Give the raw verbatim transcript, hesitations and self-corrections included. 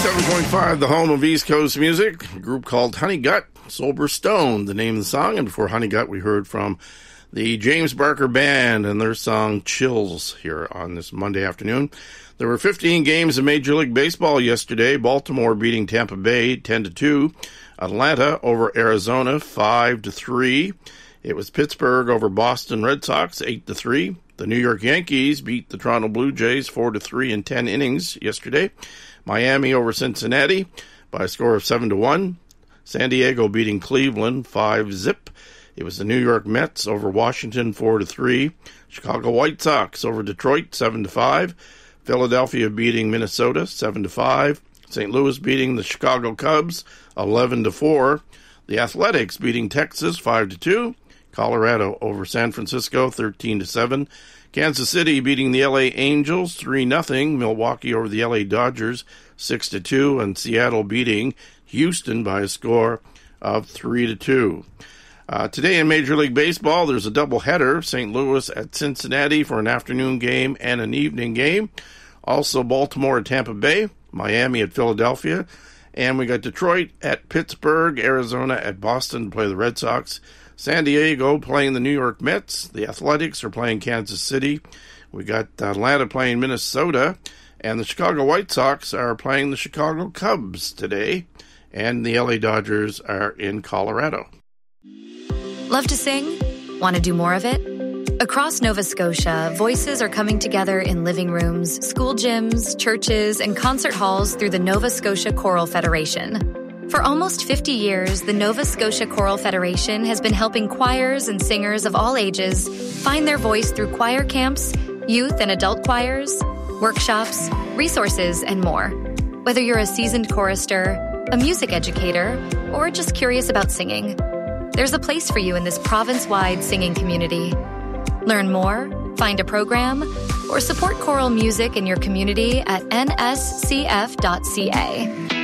seven point five, the home of East Coast music. A group called Honey Gut, Sober Stone, the name of the song. And before Honey Gut, we heard from the James Barker Band and their song Chills here on this Monday afternoon. There were fifteen games of Major League Baseball yesterday. Baltimore beating Tampa Bay ten to two. Atlanta over Arizona five to three. It was Pittsburgh over Boston Red Sox eight to three. The New York Yankees beat the Toronto Blue Jays four to three in ten innings yesterday. Miami over Cincinnati by a score of seven to one. San Diego beating Cleveland five zip. It was the New York Mets over Washington four to three. Chicago White Sox over Detroit seven to five. Philadelphia beating Minnesota seven to five. Saint Louis beating the Chicago Cubs eleven to four. The Athletics beating Texas five to two. Colorado over San Francisco thirteen to seven. Kansas City beating the L A Angels three nothing. Milwaukee over the L A Dodgers six to two, and Seattle beating Houston by a score of three to two. Uh, today in Major League Baseball, there's a doubleheader. Saint Louis at Cincinnati for an afternoon game and an evening game. Also Baltimore at Tampa Bay, Miami at Philadelphia, and we got Detroit at Pittsburgh, Arizona at Boston to play the Red Sox. San Diego playing the New York Mets. The Athletics are playing Kansas City. We got Atlanta playing Minnesota. And the Chicago White Sox are playing the Chicago Cubs today. And the L A Dodgers are in Colorado. Love to sing? Want to do more of it? Across Nova Scotia, voices are coming together in living rooms, school gyms, churches, and concert halls through the Nova Scotia Choral Federation. For almost fifty years, the Nova Scotia Choral Federation has been helping choirs and singers of all ages find their voice through choir camps, youth and adult choirs, workshops, resources, and more. Whether you're a seasoned chorister, a music educator, or just curious about singing, there's a place for you in this province-wide singing community. Learn more, find a program, or support choral music in your community at n s c f dot c a.